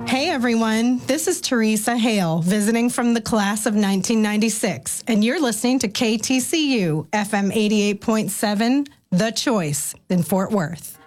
Hey everyone, this is Teresa Hale visiting from the class of 1996, and you're listening to KTCU FM 88.7, The Choice in Fort Worth.